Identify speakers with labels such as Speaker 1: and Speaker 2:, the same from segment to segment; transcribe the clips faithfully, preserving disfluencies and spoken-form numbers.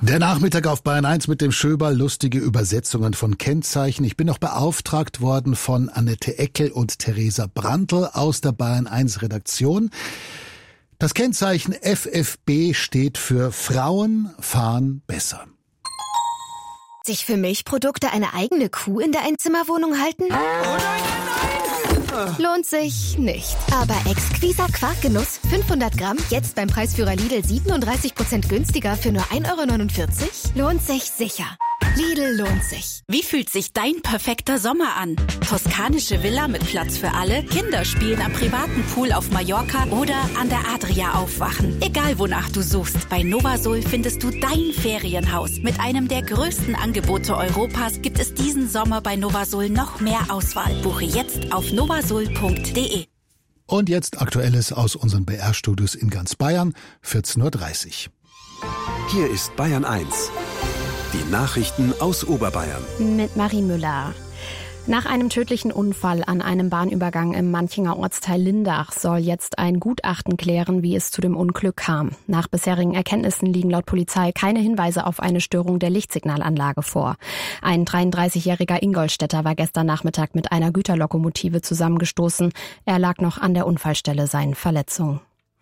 Speaker 1: Der Nachmittag auf Bayern eins mit dem Schöberl, lustige Übersetzungen von Kennzeichen. Ich bin noch beauftragt worden von Annette Eckel und Theresa Brandl aus der Bayern eins Redaktion. Das Kennzeichen F F B steht für Frauen fahren besser.
Speaker 2: Sich für Milchprodukte eine eigene Kuh in der Einzimmerwohnung halten? Oh nein, nein, nein. Lohnt sich nicht. Aber exquiser Quarkgenuss, fünfhundert Gramm, jetzt beim Preisführer Lidl siebenunddreißig Prozent günstiger für nur ein Euro neunundvierzig? Lohnt sich sicher. Lidl lohnt sich.
Speaker 3: Wie fühlt sich dein perfekter Sommer an? Toskanische Villa mit Platz für alle, Kinder spielen am privaten Pool auf Mallorca oder an der Adria aufwachen. Egal wonach du suchst, bei Novasol findest du dein Ferienhaus. Mit einem der größten Angebote Europas gibt es diesen Sommer bei Novasol noch mehr Auswahl. Buche jetzt auf novasol punkt de.
Speaker 1: Und jetzt Aktuelles aus unseren B R-Studios in ganz Bayern, vierzehn Uhr dreißig.
Speaker 4: Hier ist Bayern eins. Die Nachrichten aus Oberbayern.
Speaker 5: Mit Marie Müller. Nach einem tödlichen Unfall an einem Bahnübergang im Manchinger Ortsteil Lindach soll jetzt ein Gutachten klären, wie es zu dem Unglück kam. Nach bisherigen Erkenntnissen liegen laut Polizei keine Hinweise auf eine Störung der Lichtsignalanlage vor. Ein dreiunddreißigjähriger Ingolstädter war gestern Nachmittag mit einer Güterlokomotive zusammengestoßen. Er lag noch an der Unfallstelle seinen Verletzungen.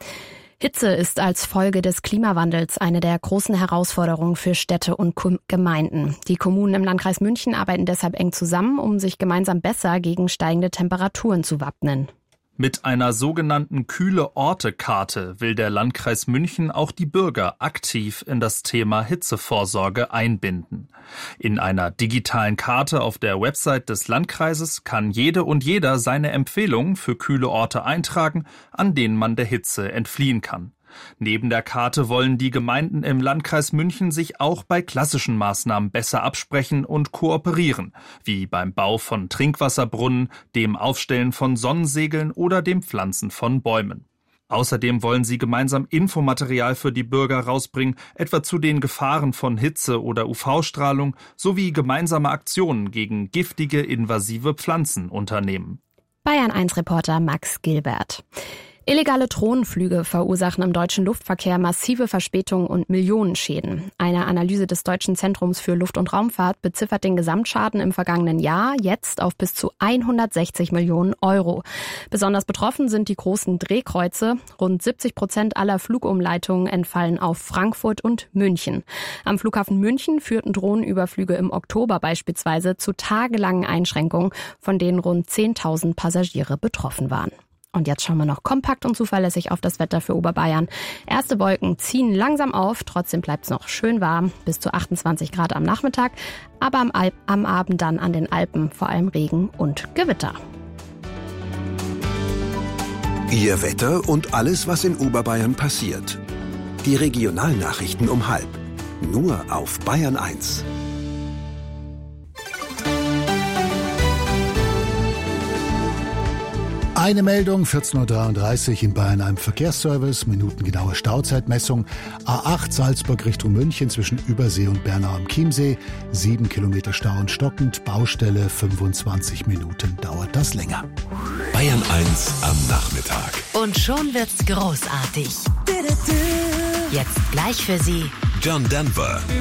Speaker 5: Hitze ist als Folge des Klimawandels eine der großen Herausforderungen für Städte und Gemeinden. Die Kommunen im Landkreis München arbeiten deshalb eng zusammen, um sich gemeinsam besser gegen steigende Temperaturen zu wappnen.
Speaker 6: Mit einer sogenannten Kühle-Orte-Karte will der Landkreis München auch die Bürger aktiv in das Thema Hitzevorsorge einbinden. In einer digitalen Karte auf der Website des Landkreises kann jede und jeder seine Empfehlungen für kühle Orte eintragen, an denen man der Hitze entfliehen kann. Neben der Karte wollen die Gemeinden im Landkreis München sich auch bei klassischen Maßnahmen besser absprechen und kooperieren, wie beim Bau von Trinkwasserbrunnen, dem Aufstellen von Sonnensegeln oder dem Pflanzen von Bäumen. Außerdem wollen sie gemeinsam Infomaterial für die Bürger rausbringen, etwa zu den Gefahren von Hitze oder U V-Strahlung, sowie gemeinsame Aktionen gegen giftige invasive Pflanzen unternehmen.
Speaker 5: Bayern eins Reporter Max Gilbert. Illegale Drohnenflüge verursachen im deutschen Luftverkehr massive Verspätungen und Millionenschäden. Eine Analyse des Deutschen Zentrums für Luft- und Raumfahrt beziffert den Gesamtschaden im vergangenen Jahr jetzt auf bis zu hundertsechzig Millionen Euro. Besonders betroffen sind die großen Drehkreuze. Rund siebzig Prozent aller Flugumleitungen entfallen auf Frankfurt und München. Am Flughafen München führten Drohnenüberflüge im Oktober beispielsweise zu tagelangen Einschränkungen, von denen rund zehntausend Passagiere betroffen waren. Und jetzt schauen wir noch kompakt und zuverlässig auf das Wetter für Oberbayern. Erste Wolken ziehen langsam auf, trotzdem bleibt es noch schön warm, bis zu achtundzwanzig Grad am Nachmittag, aber am, Alp, am Abend dann an den Alpen vor allem Regen und Gewitter.
Speaker 4: Ihr Wetter und alles, was in Oberbayern passiert. Die Regionalnachrichten um halb. Nur auf Bayern eins.
Speaker 1: Eine Meldung, vierzehn Uhr dreiunddreißig in Bayern einem Verkehrsservice, minutengenaue Stauzeitmessung, A acht Salzburg Richtung München zwischen Übersee und Bernau am Chiemsee, sieben Kilometer Stau und stockend, Baustelle, fünfundzwanzig Minuten dauert das länger.
Speaker 7: Bayern eins am Nachmittag.
Speaker 3: Und schon wird's großartig. Jetzt gleich für Sie
Speaker 7: John Denver